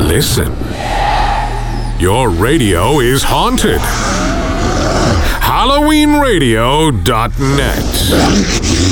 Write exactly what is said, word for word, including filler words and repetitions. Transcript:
Listen. Your radio is haunted. Halloween Radio dot net